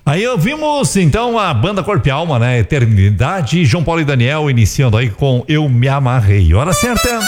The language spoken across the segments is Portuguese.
Aí ouvimos então a banda Corpo e Alma, né? Eternidade, João Paulo e Daniel iniciando aí com Eu Me Amarrei. Hora certa.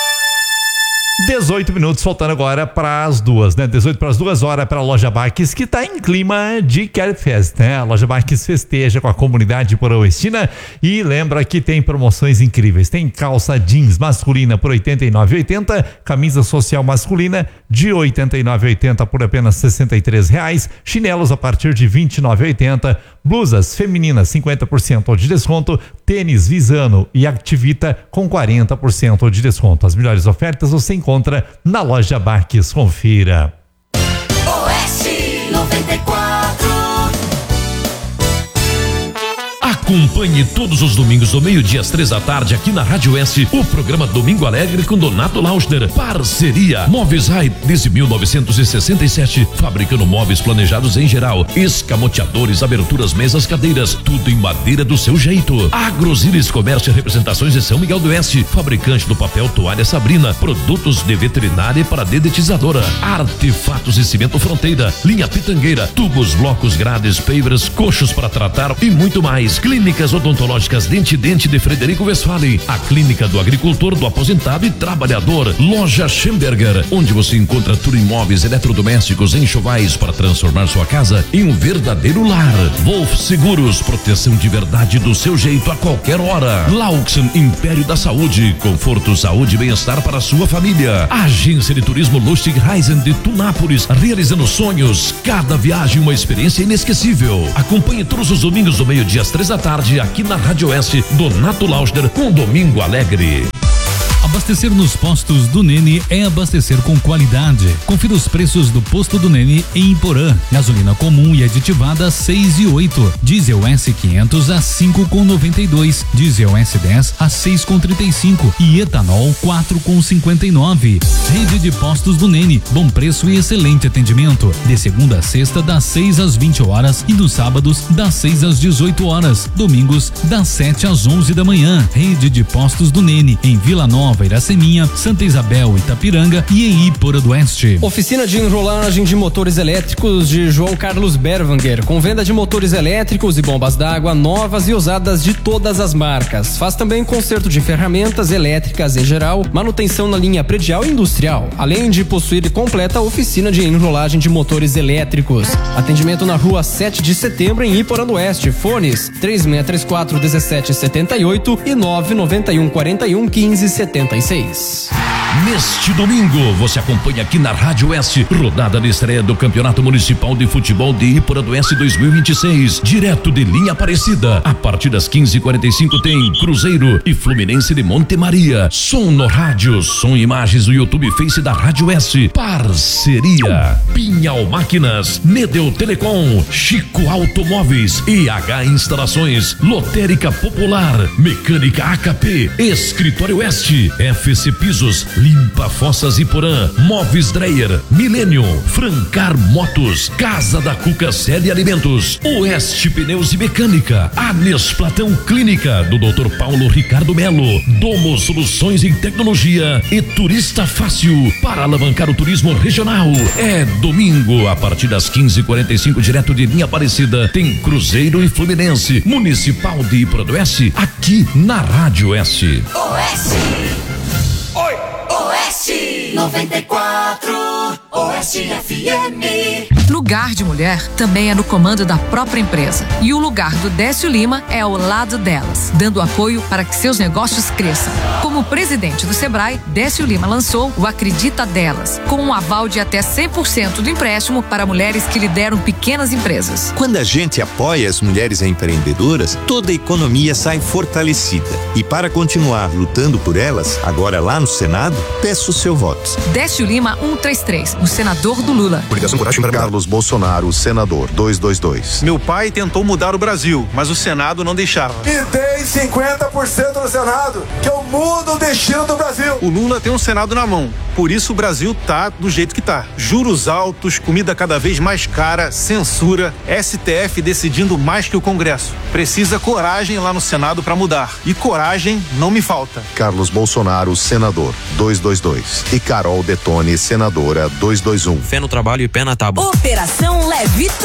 18 minutos, faltando agora para as 2, né? 18 para as 2 horas para a Loja Baques, que está em clima de Care Fest, né? A Loja Baques festeja com a comunidade poroestina e lembra que tem promoções incríveis. Tem calça jeans masculina por R$ 89,80, camisa social masculina de R$ 89,80 por apenas R$ 63,00, chinelos a partir de R$ 29,80, blusas femininas 50% de desconto, tênis Visano e Activita com 40% de desconto. As melhores ofertas você encontra na Loja Baques. Confira. Oeste 94. Acompanhe todos os domingos do meio-dia às 3 da tarde aqui na Rádio Oeste o programa Domingo Alegre com Donato Lauschner. Parceria Móveis Rai desde 1967, fabricando móveis planejados em geral, escamoteadores, aberturas, mesas, cadeiras, tudo em madeira do seu jeito. Agrosilis Comércio e Representações de São Miguel do Oeste, fabricante do papel Toalha Sabrina, produtos de veterinária e para dedetizadora, Artefatos e Cimento Fronteira, linha Pitangueira, tubos, blocos, grades, pavers, coxos para tratar e muito mais. Clínicas Odontológicas Dente de Frederico Westphalen, a clínica do agricultor, do aposentado e trabalhador. Loja Schemberger, onde você encontra tudo em móveis, eletrodomésticos, enxovais para transformar sua casa em um verdadeiro lar. Wolf Seguros, proteção de verdade do seu jeito a qualquer hora. Laux Império da Saúde, conforto, saúde e bem-estar para a sua família. Agência de Turismo Lustig Reisen de Tunápolis, realizando sonhos, cada viagem uma experiência inesquecível. Acompanhe todos os domingos do meio-dia às 3 da tarde aqui na Rádio Oeste, Donato Lauschner com Domingo Alegre. Abastecer nos postos do Nene é abastecer com qualidade. Confira os preços do posto do Nene em Iporã. Gasolina comum e aditivada 6 e 8. Diesel S500 a 5,92. Diesel S10 a 6,35 e etanol 4,59. Rede de postos do Nene, bom preço e excelente atendimento. De segunda a sexta das 6 às 20 horas e nos sábados das 6 às 18 horas. Domingos das 7 às 11 da manhã. Rede de postos do Nene em Vila Nova, Iraceminha, Santa Isabel, Itapiranga e em Iporã do Oeste. Oficina de enrolagem de motores elétricos de João Carlos Berwanger, com venda de motores elétricos e bombas d'água novas e usadas de todas as marcas. Faz também conserto de ferramentas elétricas em geral, manutenção na linha predial e industrial, além de possuir completa oficina de enrolagem de motores elétricos. Atendimento na rua 7 de setembro em Iporã do Oeste. Fones 3634 1778 e 991 41 15 76. Neste domingo, você acompanha aqui na Rádio Oeste, rodada de estreia do Campeonato Municipal de Futebol de Iporã do Oeste 2026, direto de Linha Aparecida. A partir das 15h45 tem Cruzeiro e Fluminense de Monte Maria. Som no rádio, som e imagens do YouTube e Face da Rádio Oeste. Parceria Pinhal Máquinas, Nedeu Telecom, Chico Automóveis, EH Instalações, Lotérica Popular, Mecânica AKP, Escritório Oeste, FC Pisos, Limpa Fossas Iporã, Móveis Dreyer, Millennium, Francar Motos, Casa da Cuca Célia Alimentos, Oeste Pneus e Mecânica, Anes Platão Clínica, do Dr. Paulo Ricardo Melo, Domo Soluções em Tecnologia e Turista Fácil, para alavancar o turismo regional. É domingo, a partir das 15h45, direto de Linha Aparecida, tem Cruzeiro e Fluminense, Municipal de Iporã do Oeste, aqui na Rádio Oeste. Oeste. Oi. Oeste 94. Oeste FM. Lugar de mulher também é no comando da própria empresa. E o lugar do Décio Lima é ao lado delas, dando apoio para que seus negócios cresçam. Como presidente do Sebrae, Décio Lima lançou o Acredita Delas, com um aval de até 100% do empréstimo para mulheres que lideram pequenas empresas. Quando a gente apoia as mulheres empreendedoras, toda a economia sai fortalecida. E para continuar lutando por elas, agora lá no Senado, peço o seu voto. Décio Lima 133, o senador do Lula. Coligação Coragem para Carlos Bolsonaro, senador 222. Meu pai tentou mudar o Brasil, mas o Senado não deixava. Me dei 50% no Senado, que eu mudo o destino do Brasil. O Lula tem um Senado na mão, por isso o Brasil tá do jeito que tá. Juros altos, comida cada vez mais cara, censura, STF decidindo mais que o Congresso. Precisa coragem lá no Senado para mudar. E coragem não me falta. Carlos Bolsonaro, senador 222. E Carol Detone, senadora 221. Fé no trabalho e pé na tábua. Operação Leve Tudo.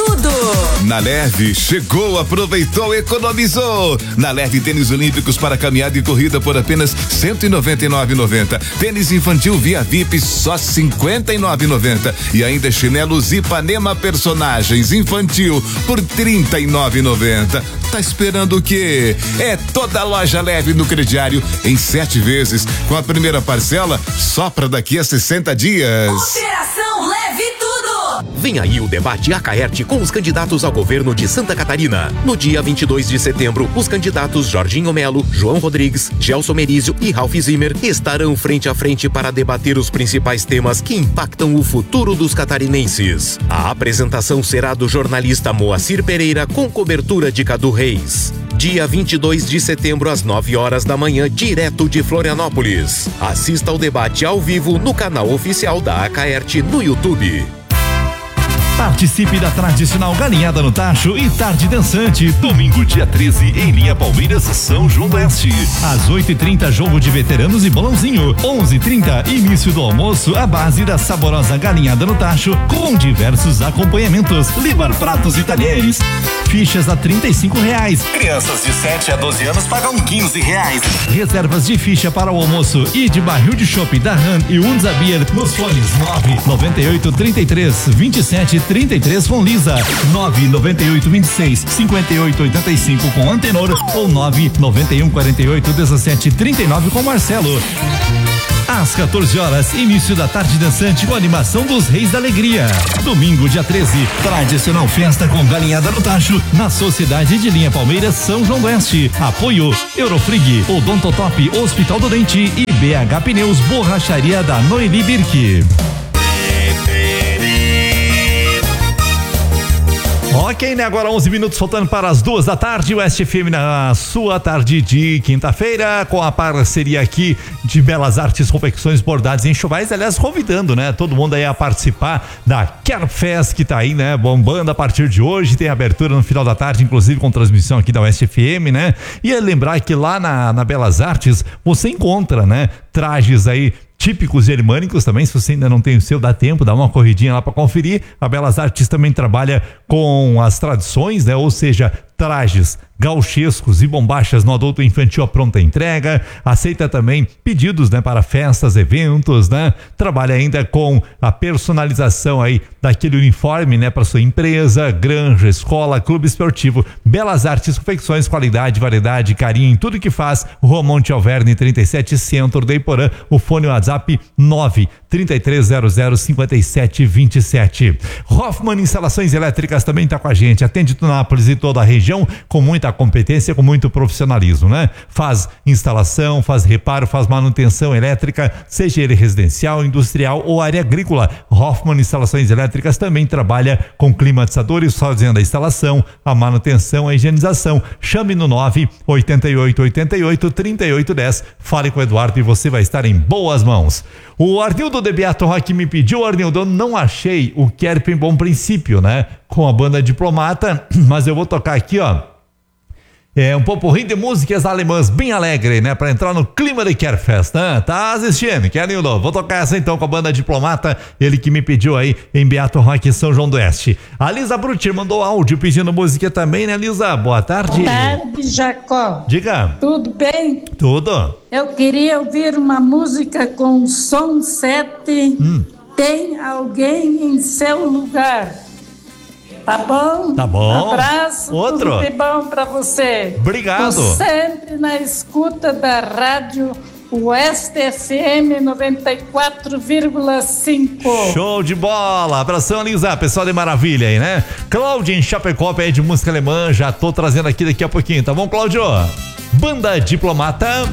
Na Leve, chegou, aproveitou, economizou. Na Leve, tênis olímpicos para caminhada e corrida por apenas R$ 199,90. Tênis infantil Via VIP só R$ 59,90. E ainda chinelos Ipanema Personagens infantil por R$ 39,90. Tá esperando o quê? É toda loja Leve no crediário em 7 vezes, com a primeira parcela só para daqui a 60 dias. Operação Leve Tudo! Vem aí o debate Acaerte com os candidatos ao governo de Santa Catarina. No dia 22 de setembro, os candidatos Jorginho Melo, João Rodrigues, Gelson Merizio e Ralph Zimmer estarão frente a frente para debater os principais temas que impactam o futuro dos catarinenses. A apresentação será do jornalista Moacir Pereira com cobertura de Cadu Reis. Dia 22 de setembro às 9 horas da manhã, direto de Florianópolis. Assista ao debate ao vivo no canal oficial da Acaerte no YouTube. Participe da tradicional Galinhada no Tacho e Tarde Dançante, domingo dia 13, em Linha Palmeiras, São João do Oeste. Às 8h30, jogo de veteranos e bolãozinho. 11h30, início do almoço, a base da saborosa Galinhada no Tacho, com diversos acompanhamentos. Livrar pratos e talheres. Fichas a R$ 35,00. Crianças de 7 a 12 anos pagam R$ 15,00. Reservas de ficha para o almoço e de barril de chopp da Han e Unzabier nos fones 998 33 27 33 com Lisa, 998 26 58 85 com Antenor ou 991 48 17 39 com Marcelo. Às 14 horas, início da Tarde Dançante com a animação dos Reis da Alegria. Domingo, dia 13, tradicional festa com Galinhada no Tacho, na Sociedade de Linha Palmeiras, São João do Oeste. Apoio Eurofrig, Odontotop, Hospital do Dente e BH Pneus, Borracharia da Noeli Birk. Ok, né? Agora 11 minutos faltando para as 2 da tarde, o Oeste FM na sua tarde de quinta-feira, com a parceria aqui de Belas Artes, Confecções, Bordados e Enxovais, aliás, convidando, né? Todo mundo aí a participar da Carefest, que tá aí, né? Bombando a partir de hoje, tem abertura no final da tarde, inclusive com transmissão aqui da Oeste FM, né? E é lembrar que lá na Belas Artes, você encontra, né? Trajes aí típicos germânicos também, se você ainda não tem o seu, dá tempo, dá uma corridinha lá para conferir. A Belas Artes também trabalha com as tradições, né? Ou seja, trajes gauchescos e bombachas no adulto e infantil à pronta entrega, aceita também pedidos, né, para festas, eventos, né? Trabalha ainda com a personalização aí daquele uniforme, né, para sua empresa, granja, escola, clube esportivo. Belas Artes, confecções, qualidade, variedade, carinho em tudo que faz. Rua Monte Alverne 37, centro de Iporã. O fone WhatsApp 933005727. Hoffman Instalações Elétricas também está com a gente, atende Tunápolis e toda a região com muita competência, com muito profissionalismo, né? Faz instalação, faz reparo, faz manutenção elétrica, seja ele residencial, industrial ou área agrícola. Hoffman Instalações Elétricas também trabalha com climatizadores, fazendo a instalação, a manutenção, a higienização. Chame no 988883810. Fale com o Eduardo e você vai estar em boas mãos. O Arnildo de Beato Roque me pediu, Arnildo, eu não achei o Kerp em Bom Princípio, né? Com a banda Diplomata, mas eu vou tocar aqui, ó. É um popurrí de músicas alemãs bem alegre, né? Pra entrar no clima de Kerfest, né? Tá assistindo, Arnildo? Vou tocar essa então com a banda Diplomata, ele que me pediu aí em Beato Roque, São João do Oeste. A Lisa Brutti mandou áudio pedindo música também, né, Lisa? Boa tarde. Boa tarde, Jacó. Diga. Tudo bem? Tudo. Eu queria ouvir uma música com som 7. Tem alguém em seu lugar. Tá bom? Tá bom. Um abraço. Outro. Tudo de bom pra você. Obrigado. Tô sempre na escuta da rádio Oeste FM 94,5. Show de bola. Abração, Lisa. Pessoal de maravilha aí, né? Cláudio em Chapecó pede música alemã. Já tô trazendo aqui daqui a pouquinho, tá bom, Cláudio? Banda Diplomata.